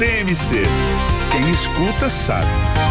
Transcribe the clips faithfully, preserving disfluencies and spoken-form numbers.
T M C. Quem escuta sabe.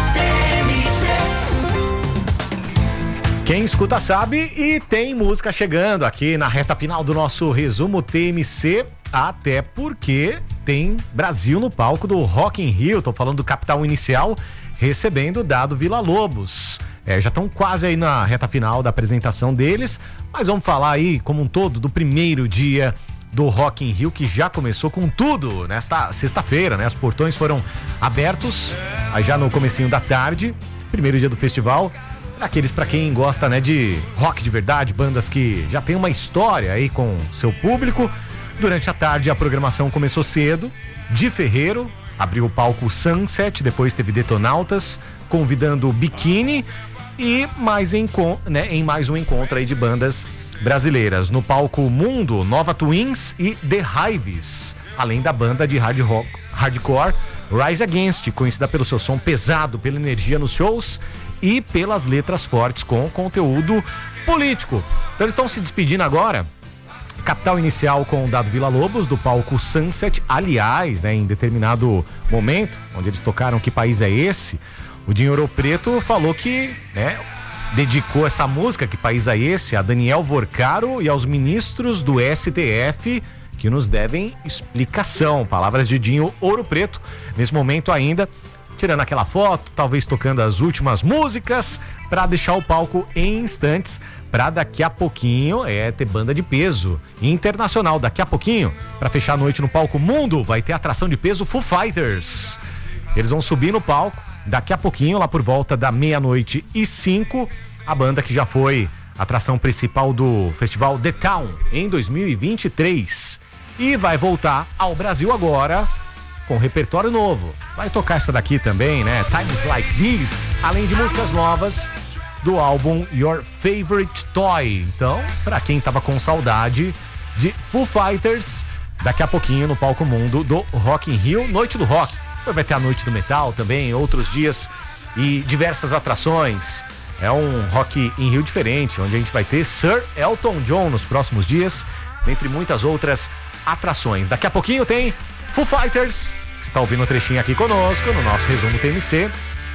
Quem escuta sabe, e tem música chegando aqui na reta final do nosso resumo T M C, até porque tem Brasil no palco do Rock in Rio. Tô falando do Capital Inicial, recebendo Dado Villa-Lobos. É, já estão quase aí na reta final da apresentação deles, mas vamos falar aí como um todo do primeiro dia do Rock in Rio, que já começou com tudo nesta sexta-feira, né? Os portões foram abertos aí já no comecinho da tarde, primeiro dia do festival. Aqueles para quem gosta, né, de rock de verdade, bandas que já tem uma história aí com seu público. Durante a tarde a programação começou cedo. Di Ferreiro abriu o palco Sunset, depois teve Detonautas convidando o Biquíni e mais em, né, em mais um encontro aí de bandas brasileiras. No palco Mundo, Nova Twins e The Hives, além da banda de hard rock, hardcore Rise Against, conhecida pelo seu som pesado, pela energia nos shows e pelas letras fortes com conteúdo político. Então eles estão se despedindo agora. Capital Inicial com o Dado Villa-Lobos do palco Sunset. Aliás, né, em determinado momento, onde eles tocaram Que País é Esse?, o Dinho Ouro Preto falou que, né, dedicou essa música Que País é Esse? A Daniel Vorcaro e aos ministros do S T F, que nos devem explicação. Palavras de Dinho Ouro Preto. Nesse momento ainda tirando aquela foto, talvez tocando as últimas músicas, para deixar o palco em instantes, para daqui a pouquinho é ter banda de peso internacional. Daqui a pouquinho, para fechar a noite no palco Mundo, vai ter atração de peso Foo Fighters. Eles vão subir no palco daqui a pouquinho, lá por volta da meia-noite e cinco, a banda que já foi atração principal do festival The Town em dois mil e vinte e três e vai voltar ao Brasil agora com repertório novo. Vai tocar essa daqui também, né? Times Like This, além de músicas novas do álbum Your Favorite Toy. Então, pra quem tava com saudade de Foo Fighters, daqui a pouquinho no palco Mundo do Rock in Rio, Noite do Rock. Vai ter a Noite do Metal também, outros dias e diversas atrações. É um Rock in Rio diferente, onde a gente vai ter Sir Elton John nos próximos dias, dentre muitas outras atrações. Daqui a pouquinho tem Foo Fighters. Você tá ouvindo um trechinho aqui conosco no nosso resumo T M C.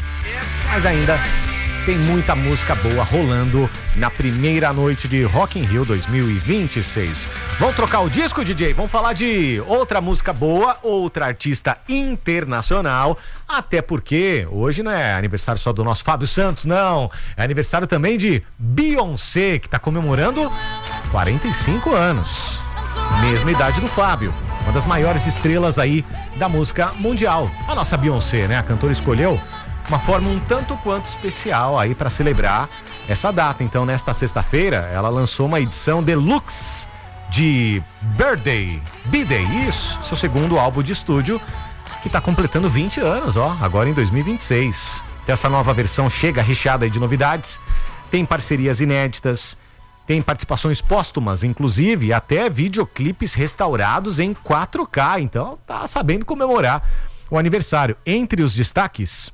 Mas ainda tem muita música boa rolando na primeira noite de Rock in Rio dois mil e vinte e seis. Vamos trocar o disco, D J? Vamos falar de outra música boa, outra artista internacional, até porque hoje não é aniversário só do nosso Fábio Santos, não. É aniversário também de Beyoncé, que tá comemorando quarenta e cinco anos. Mesma idade do Fábio. Uma das maiores estrelas aí da música mundial. A nossa Beyoncé, né? A cantora escolheu uma forma um tanto quanto especial aí para celebrar essa data. Então, nesta sexta-feira, ela lançou uma edição deluxe de Birthday, B-Day, isso, seu segundo álbum de estúdio, que tá completando vinte anos, ó, agora em dois mil e vinte e seis. Então, essa nova versão chega recheada aí de novidades, tem parcerias inéditas, tem participações póstumas, inclusive, até videoclipes restaurados em quatro K. Então, tá sabendo comemorar o aniversário. Entre os destaques,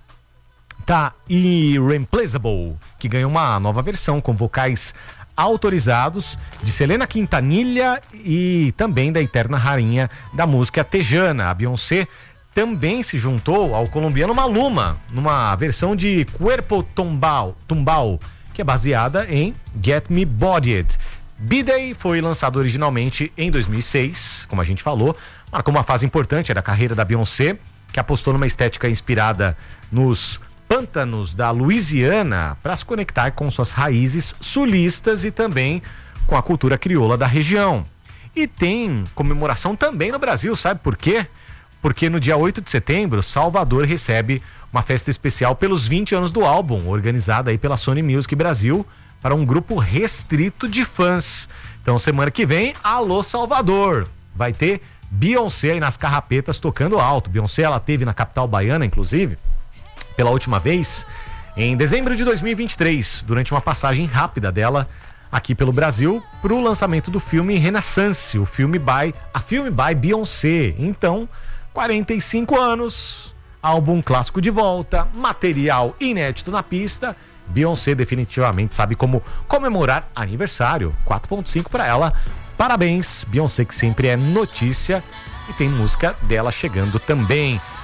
tá Irreplaceable, que ganhou uma nova versão com vocais autorizados de Selena Quintanilha e também da eterna rainha da música Tejana. A Beyoncé também se juntou ao colombiano Maluma numa versão de Cuerpo Tumbao, Tumbao, que é baseada em Get Me Bodied. B-Day foi lançado originalmente em dois mil e seis, como a gente falou, marcou uma fase importante da carreira da Beyoncé, que apostou numa estética inspirada nos pântanos da Louisiana para se conectar com suas raízes sulistas e também com a cultura crioula da região. E tem comemoração também no Brasil, sabe por quê? Porque no dia oito de setembro, Salvador recebe uma festa especial pelos vinte anos do álbum, organizada aí pela Sony Music Brasil, para um grupo restrito de fãs. Então, semana que vem, alô Salvador, vai ter Beyoncé aí nas carrapetas tocando alto. Beyoncé, ela teve na capital baiana, inclusive, pela última vez, em dezembro de dois mil e vinte e três, durante uma passagem rápida dela aqui pelo Brasil, para o lançamento do filme Renaissance, o filme by, a filme by Beyoncé. Então, quarenta e cinco anos, álbum clássico de volta, material inédito na pista. Beyoncé definitivamente sabe como comemorar aniversário. quatro ponto cinco para ela. Parabéns, Beyoncé, que sempre é notícia, e tem música dela chegando também.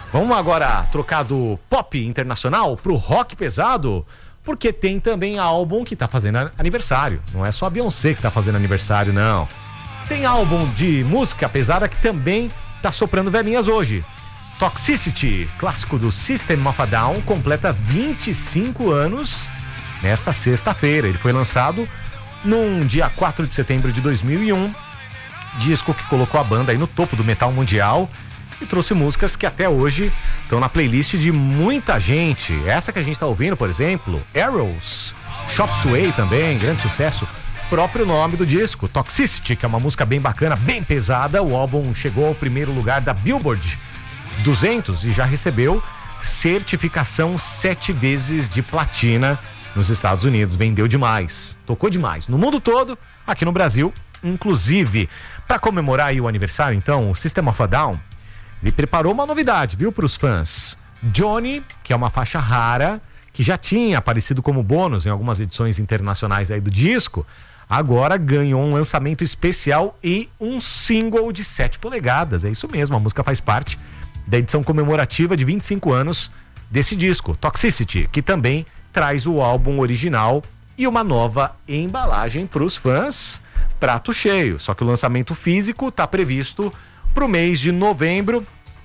Vamos agora trocar do pop internacional pro rock pesado, porque tem também álbum que tá fazendo aniversário. Não é só a Beyoncé que tá fazendo aniversário, não. Tem álbum de música pesada que também tá soprando velhinhas hoje. Toxicity, clássico do System of a Down, completa vinte e cinco anos nesta sexta-feira. Ele foi lançado num dia quatro de setembro de dois mil e um, disco que colocou a banda aí no topo do metal mundial e trouxe músicas que até hoje estão na playlist de muita gente. Essa que a gente está ouvindo, por exemplo, Arrows, Chop Suey também, grande sucesso. Próprio nome do disco, Toxicity, que é uma música bem bacana, bem pesada. O álbum chegou ao primeiro lugar da Billboard duzentos e já recebeu certificação sete vezes de platina nos Estados Unidos. Vendeu demais, tocou demais no mundo todo, aqui no Brasil inclusive. Para comemorar aí o aniversário, então, o System of a Down, ele preparou uma novidade, viu, para os fãs. Johnny, que é uma faixa rara, que já tinha aparecido como bônus em algumas edições internacionais aí do disco, agora ganhou um lançamento especial e um single de sete polegadas. É isso mesmo, a música faz parte da edição comemorativa de vinte e cinco anos desse disco, Toxicity, que também traz o álbum original e uma nova embalagem para os fãs. Prato cheio, só que o lançamento físico está previsto para o mês de novembro.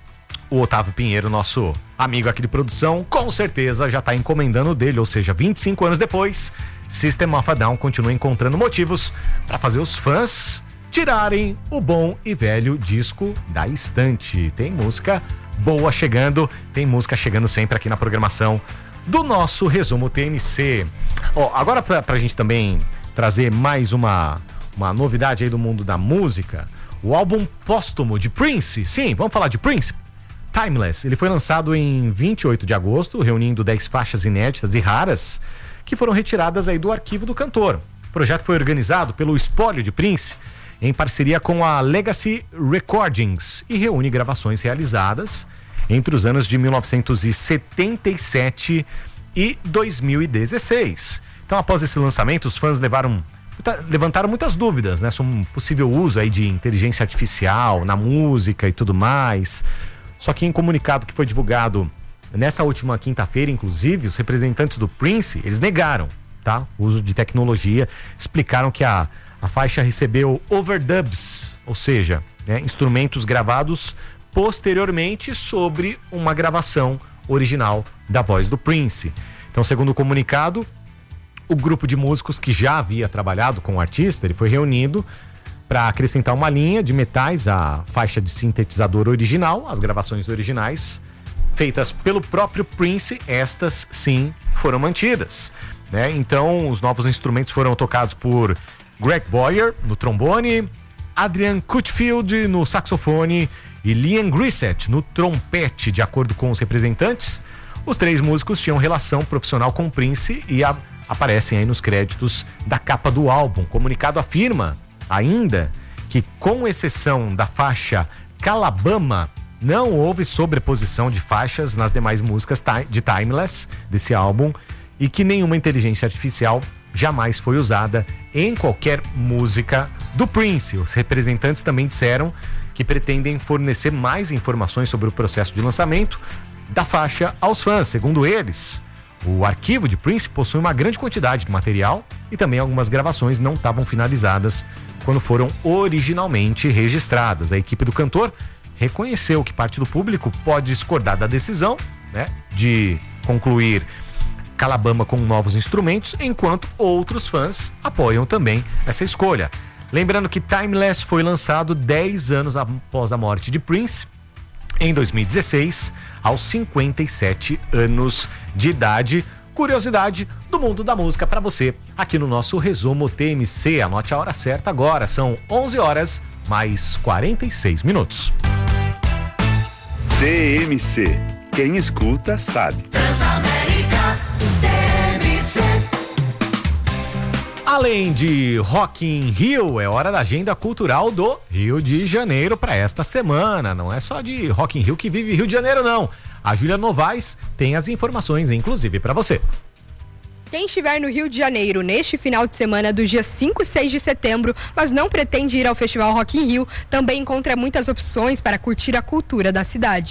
O Otávio Pinheiro, nosso amigo aqui de produção, com certeza já está encomendando dele, ou seja, vinte e cinco anos depois, System of a Down continua encontrando motivos para fazer os fãs tirarem o bom e velho disco da estante. Tem música boa chegando, tem música chegando sempre aqui na programação do nosso Resumo T M C. Ó, agora pra, pra gente também trazer mais uma, uma novidade aí do mundo da música, o álbum póstumo de Prince, sim, vamos falar de Prince? Timeless, ele foi lançado em vinte e oito de agosto, reunindo dez faixas inéditas e raras que foram retiradas aí do arquivo do cantor. O projeto foi organizado pelo Espólio de Prince, em parceria com a Legacy Recordings, e reúne gravações realizadas entre os anos de mil novecentos e setenta e sete e dois mil e dezesseis. Então, após esse lançamento, os fãs levaram, levantaram muitas dúvidas, né, sobre um possível uso aí de inteligência artificial na música e tudo mais. Só que em comunicado que foi divulgado nessa última quinta-feira, inclusive, os representantes do Prince, eles negaram, tá, o uso de tecnologia, explicaram que a A faixa recebeu overdubs, ou seja, né, instrumentos gravados posteriormente sobre uma gravação original da voz do Prince. Então, segundo o comunicado, o grupo de músicos que já havia trabalhado com o artista, ele foi reunido para acrescentar uma linha de metais à faixa de sintetizador original, as gravações originais feitas pelo próprio Prince, estas sim foram mantidas, né? Então, os novos instrumentos foram tocados por Greg Boyer no trombone, Adrian Cutfield no saxofone e Liam Grissett no trompete. De acordo com os representantes, os três músicos tinham relação profissional com Prince e a, aparecem aí nos créditos da capa do álbum. O comunicado afirma ainda que, com exceção da faixa Calabama, não houve sobreposição de faixas nas demais músicas de Timeless desse álbum e que nenhuma inteligência artificial jamais foi usada em qualquer música do Prince. Os representantes também disseram que pretendem fornecer mais informações sobre o processo de lançamento da faixa aos fãs. Segundo eles, o arquivo de Prince possui uma grande quantidade de material e também algumas gravações não estavam finalizadas quando foram originalmente registradas. A equipe do cantor reconheceu que parte do público pode discordar da decisão, né, de concluir Calabama com novos instrumentos, enquanto outros fãs apoiam também essa escolha. Lembrando que Timeless foi lançado dez anos após a morte de Prince, em dois mil e dezesseis, aos cinquenta e sete anos de idade. Curiosidade do mundo da música para você, aqui no nosso Resumo T M C. Anote a hora certa agora, são onze horas mais quarenta e seis minutos. T M C, quem escuta sabe. Além de Rock in Rio, é hora da agenda cultural do Rio de Janeiro para esta semana. Não é só de Rock in Rio que vive Rio de Janeiro, não. A Júlia Novaes tem as informações, inclusive, para você. Quem estiver no Rio de Janeiro neste final de semana dos dias cinco e seis de setembro, mas não pretende ir ao Festival Rock in Rio, também encontra muitas opções para curtir a cultura da cidade.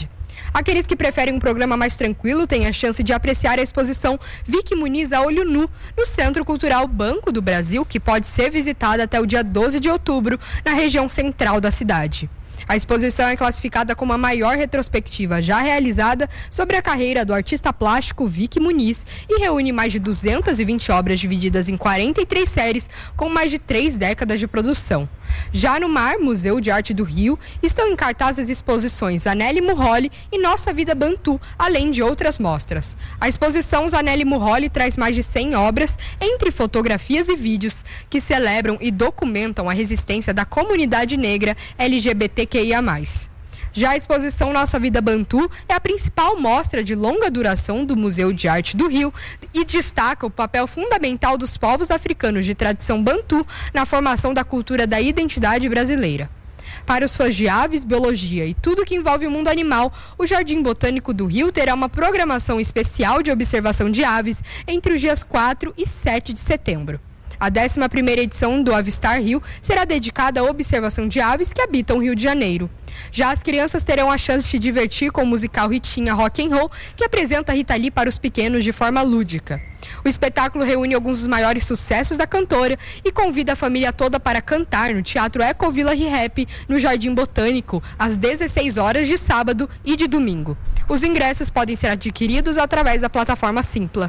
Aqueles que preferem um programa mais tranquilo têm a chance de apreciar a exposição Vicky Muniz a Olho Nu, no Centro Cultural Banco do Brasil, que pode ser visitada até o dia doze de outubro, na região central da cidade. A exposição é classificada como a maior retrospectiva já realizada sobre a carreira do artista plástico Vicky Muniz e reúne mais de duzentas e vinte obras divididas em quarenta e três séries com mais de três décadas de produção. Já no Mar, Museu de Arte do Rio, estão em cartaz as exposições Zanelli Murroli e Nossa Vida Bantu, além de outras mostras. A exposição Zanelli Murroli traz mais de cem obras, entre fotografias e vídeos, que celebram e documentam a resistência da comunidade negra L G B T Q I A mais. Já a exposição Nossa Vida Bantu é a principal mostra de longa duração do Museu de Arte do Rio e destaca o papel fundamental dos povos africanos de tradição bantu na formação da cultura da identidade brasileira. Para os fãs de aves, biologia e tudo que envolve o mundo animal, o Jardim Botânico do Rio terá uma programação especial de observação de aves entre os dias quatro e sete de setembro. A décima primeira edição do Avistar Rio será dedicada à observação de aves que habitam o Rio de Janeiro. Já as crianças terão a chance de se divertir com o musical Ritinha Rock and Roll, que apresenta Rita Lee para os pequenos de forma lúdica. O espetáculo reúne alguns dos maiores sucessos da cantora e convida a família toda para cantar no Teatro Ecovila Rehap, no Jardim Botânico, às dezesseis horas de sábado e de domingo. Os ingressos podem ser adquiridos através da plataforma Simpla.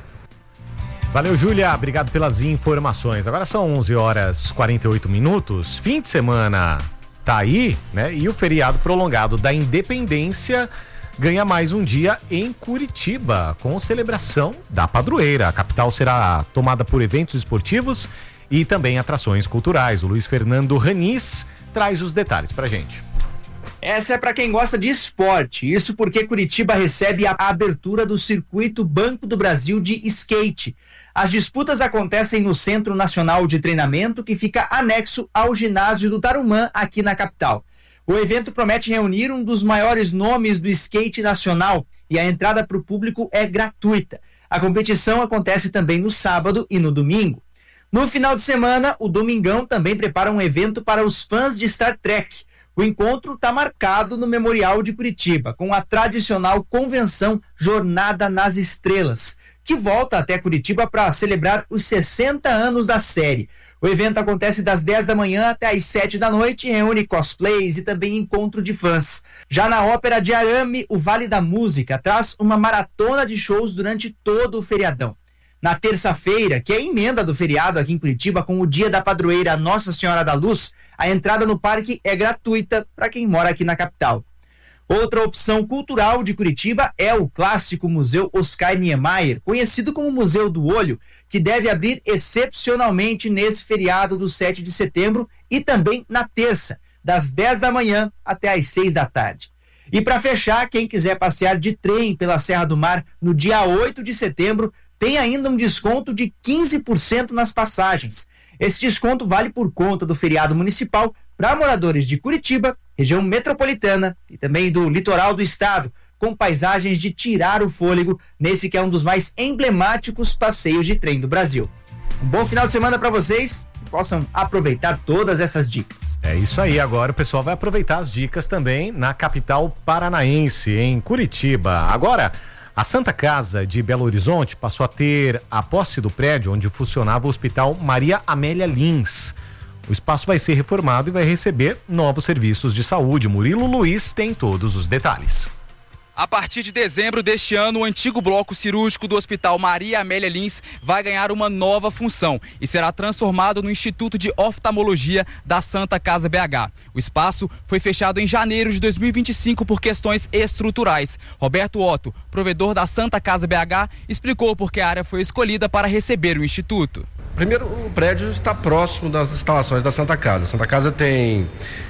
Valeu, Júlia. Obrigado pelas informações. Agora são onze horas e quarenta e oito minutos. Fim de semana tá aí, né? E o feriado prolongado da Independência ganha mais um dia em Curitiba, com celebração da padroeira. A capital será tomada por eventos esportivos e também atrações culturais. O Luiz Fernando Raniz traz os detalhes pra gente. Essa é para quem gosta de esporte, isso porque Curitiba recebe a abertura do Circuito Banco do Brasil de Skate. As disputas acontecem no Centro Nacional de Treinamento, que fica anexo ao ginásio do Tarumã, aqui na capital. O evento promete reunir um dos maiores nomes do skate nacional e a entrada para o público é gratuita. A competição acontece também no sábado e no domingo. No final de semana, o Domingão também prepara um evento para os fãs de Star Trek. O encontro está marcado no Memorial de Curitiba, com a tradicional convenção Jornada nas Estrelas, que volta até Curitiba para celebrar os sessenta anos da série. O evento acontece das dez da manhã até as sete da noite e reúne cosplays e também encontro de fãs. Já na Ópera de Arame, o Vale da Música traz uma maratona de shows durante todo o feriadão. Na terça-feira, que é a emenda do feriado aqui em Curitiba, com o dia da padroeira Nossa Senhora da Luz, a entrada no parque é gratuita para quem mora aqui na capital. Outra opção cultural de Curitiba é o clássico Museu Oscar Niemeyer, conhecido como Museu do Olho, que deve abrir excepcionalmente nesse feriado do sete de setembro e também na terça, das dez da manhã até as seis da tarde. E para fechar, quem quiser passear de trem pela Serra do Mar no dia oito de setembro, tem ainda um desconto de quinze por cento nas passagens. Esse desconto vale por conta do feriado municipal para moradores de Curitiba, região metropolitana e também do litoral do estado, com paisagens de tirar o fôlego nesse que é um dos mais emblemáticos passeios de trem do Brasil. Um bom final de semana para vocês, que possam aproveitar todas essas dicas. É isso aí, agora o pessoal vai aproveitar as dicas também na capital paranaense, em Curitiba. Agora, a Santa Casa de Belo Horizonte passou a ter a posse do prédio onde funcionava o Hospital Maria Amélia Lins. O espaço vai ser reformado e vai receber novos serviços de saúde. Murilo Luiz tem todos os detalhes. A partir de dezembro deste ano, o antigo bloco cirúrgico do Hospital Maria Amélia Lins vai ganhar uma nova função e será transformado no Instituto de Oftalmologia da Santa Casa B H. O espaço foi fechado em janeiro de dois mil e vinte e cinco por questões estruturais. Roberto Otto, provedor da Santa Casa B H, explicou por que a área foi escolhida para receber o Instituto. Primeiro, o prédio está próximo das instalações da Santa Casa. A Santa Casa tem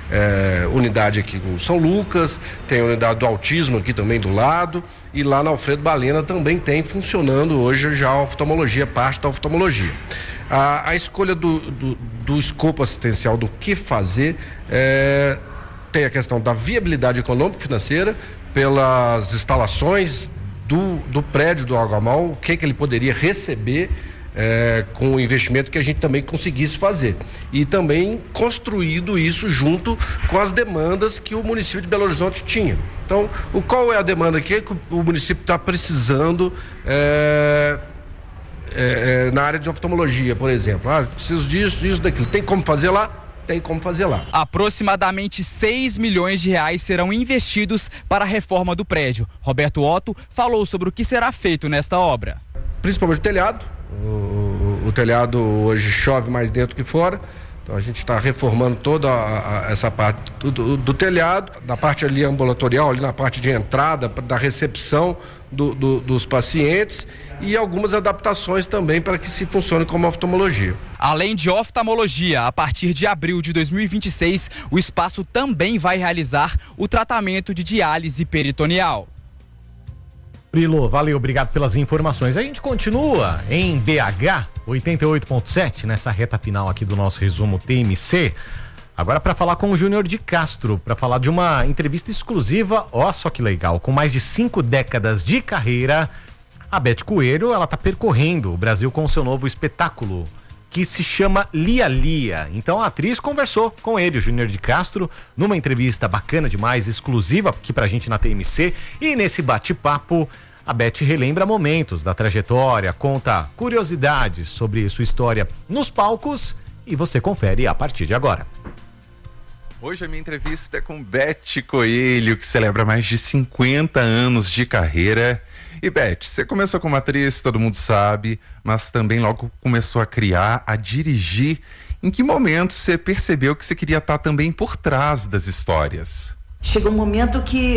é, unidade aqui com São Lucas, tem unidade do autismo aqui também do lado, e lá na Alfredo Balena também tem funcionando hoje já a oftalmologia, parte da oftalmologia. A, a escolha do, do, do escopo assistencial, do que fazer, é, tem a questão da viabilidade econômico-financeira, pelas instalações do, do prédio do Algamal, o que, que ele poderia receber é, com o investimento que a gente também conseguisse fazer. E também construído isso junto com as demandas que o município de Belo Horizonte tinha. Então, o, qual é a demanda aqui que o município está precisando é, é, na área de oftalmologia, por exemplo? Ah, preciso disso, disso, daquilo. Tem como fazer lá? Tem como fazer lá. Aproximadamente seis milhões de reais serão investidos para a reforma do prédio. Roberto Otto falou sobre o que será feito nesta obra. Principalmente o telhado. O, o, o telhado hoje chove mais dentro que fora. Então a gente está reformando toda a, a, essa parte do, do, do telhado, na parte ali ambulatorial, ali na parte de entrada, da recepção do, do, dos pacientes e algumas adaptações também para que se funcione como oftalmologia. Além de oftalmologia, a partir de abril de dois mil e vinte e seis, o espaço também vai realizar o tratamento de diálise peritoneal. Brilo, valeu, obrigado pelas informações. A gente continua em B H oitenta e oito ponto sete, nessa reta final aqui do nosso resumo T M C. Agora para falar com o Júnior de Castro, para falar de uma entrevista exclusiva, ó só que legal, com mais de cinco décadas de carreira, a Beth Coelho, ela tá percorrendo o Brasil com o seu novo espetáculo, que se chama Lia Lia. Então a atriz conversou com ele, o Júnior de Castro, numa entrevista bacana demais, exclusiva aqui pra gente na T M C, e nesse bate-papo a Beth relembra momentos da trajetória, conta curiosidades sobre sua história nos palcos e você confere a partir de agora. Hoje a minha entrevista é com Beth Coelho, que celebra mais de cinquenta anos de carreira. E Beth, você começou como atriz, todo mundo sabe, mas também logo começou a criar, a dirigir. Em que momento você percebeu que você queria estar também por trás das histórias? Chega um momento que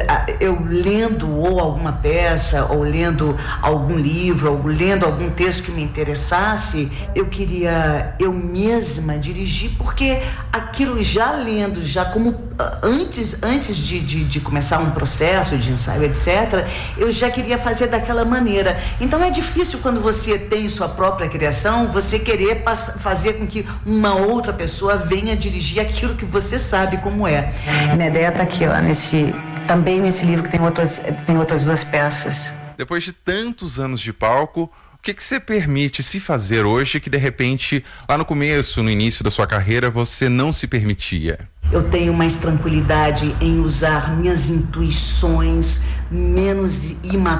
eu lendo ou alguma peça, ou lendo algum livro, ou lendo algum texto que me interessasse, eu queria eu mesma dirigir, porque aquilo já lendo, já como antes, antes de, de, de começar um processo de ensaio, etcétera, eu já queria fazer daquela maneira. Então é difícil quando você tem sua própria criação, você querer passar, fazer com que uma outra pessoa venha dirigir aquilo que você sabe como é. Minha ideia tá aqui, ó, nesse, também nesse livro que tem outras, tem outras duas peças. Depois de tantos anos de palco, o que que você permite se fazer hoje que de repente, lá no começo, no início da sua carreira, você não se permitia? Eu tenho mais tranquilidade em usar minhas intuições, menos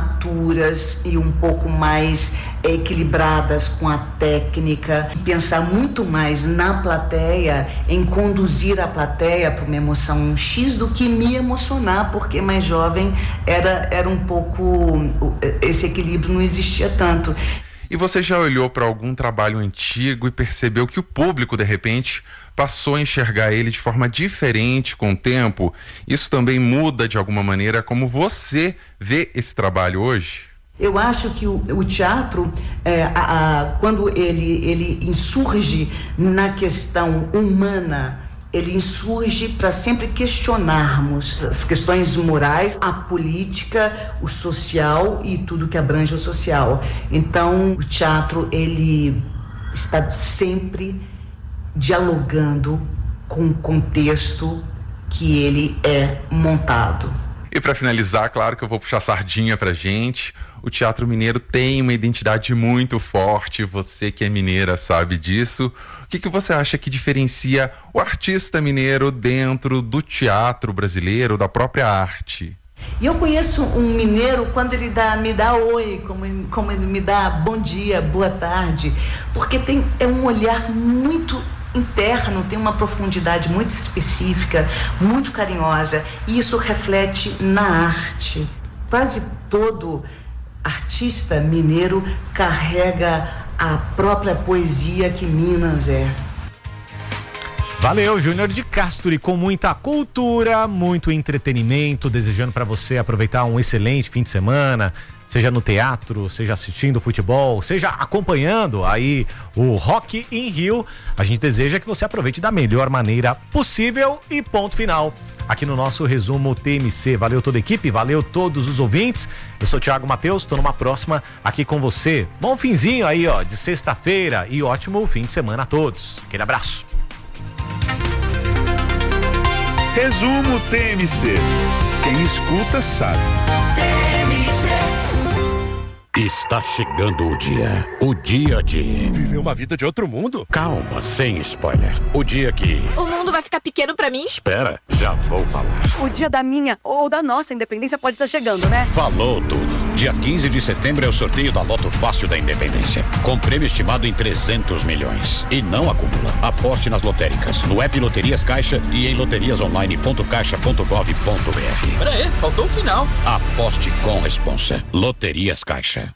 imaturas e um pouco mais equilibradas com a técnica, pensar muito mais na plateia, em conduzir a plateia para uma emoção X do que me emocionar, porque mais jovem era, era um pouco, esse equilíbrio não existia tanto. E você já olhou para algum trabalho antigo e percebeu que o público, de repente, passou a enxergar ele de forma diferente com o tempo? Isso também muda, de alguma maneira, como você vê esse trabalho hoje? Eu acho que o, o teatro, é, a, a, quando ele, ele insurge na questão humana, ele insurge para sempre questionarmos as questões morais, a política, o social e tudo que abrange o social. Então, o teatro, ele está sempre dialogando com o contexto que ele é montado. E para finalizar, claro que eu vou puxar sardinha pra gente. O Teatro Mineiro tem uma identidade muito forte, você que é mineira sabe disso. O que que você acha que diferencia o artista mineiro dentro do teatro brasileiro, da própria arte? E eu conheço um mineiro quando ele dá, me dá oi, como, como ele me dá bom dia, boa tarde, porque tem, é um olhar muito interno, tem uma profundidade muito específica, muito carinhosa, e isso reflete na arte. Quase todo artista mineiro carrega a própria poesia que Minas é. Valeu, Júnior de Castro, e com muita cultura, muito entretenimento, desejando para você aproveitar um excelente fim de semana, seja no teatro, seja assistindo futebol, seja acompanhando aí o Rock in Rio. A gente deseja que você aproveite da melhor maneira possível e ponto final. Aqui no nosso resumo T M C. Valeu toda a equipe, valeu todos os ouvintes. Eu sou o Thiago Matheus, tô numa próxima aqui com você. Bom finzinho aí, ó, de sexta-feira e ótimo fim de semana a todos. Aquele abraço. Resumo T M C. Quem escuta sabe. Está chegando o dia. O dia de... Viver uma vida de outro mundo? Calma, sem spoiler. O dia que... O mundo vai ficar pequeno pra mim? Espera, já vou falar. O dia da minha ou da nossa independência pode estar chegando, né? Falou tudo. Dia quinze de setembro é o sorteio da Loto Fácil da Independência. Com prêmio estimado em trezentos milhões. E não acumula. Aposte nas lotéricas, no app Loterias Caixa e em loterias online ponto caixa ponto gov ponto br. Pera aí, faltou o final. Aposte com responsa. Loterias Caixa.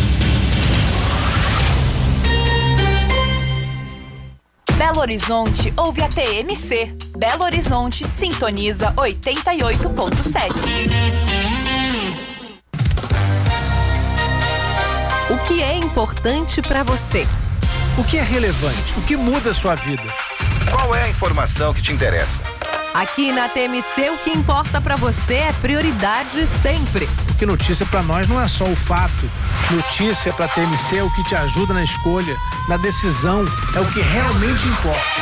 Belo Horizonte ouve a T M C. Belo Horizonte sintoniza oitenta e oito ponto sete. O que é importante para você? O que é relevante? O que muda a sua vida? Qual é a informação que te interessa? Aqui na T M C, o que importa para você é prioridade sempre. Porque notícia para nós não é só o fato. Notícia para T M C é o que te ajuda na escolha, na decisão, é o que realmente importa.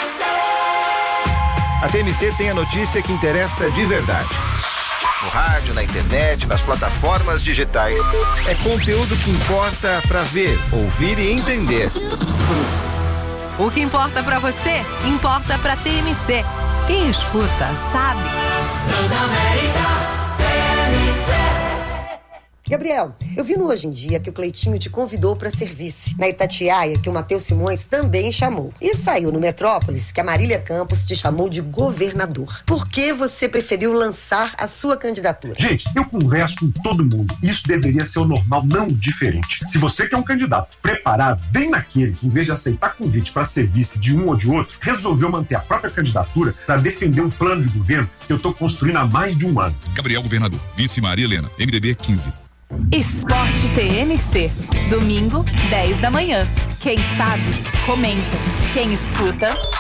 A T M C tem a notícia que interessa de verdade. No rádio, na internet, nas plataformas digitais. É conteúdo que importa para ver, ouvir e entender. O que importa para você, importa para T M C. Quem escuta, sabe. Transamérica, T M C. Gabriel, eu vi no Hoje em Dia que o Cleitinho te convidou para ser vice. Na Itatiaia, que o Matheus Simões também chamou. E saiu no Metrópolis que a Marília Campos te chamou de governador. Por que você preferiu lançar a sua candidatura? Gente, eu converso com todo mundo. Isso deveria ser o normal, não diferente. Se você quer um candidato preparado, vem naquele que, em vez de aceitar convite para ser vice de um ou de outro, resolveu manter a própria candidatura para defender um plano de governo que eu estou construindo há mais de um ano. Gabriel Governador, vice Maria Helena, M D B quinze. Esporte T M C, domingo, dez da manhã. Quem sabe, comenta. Quem escuta,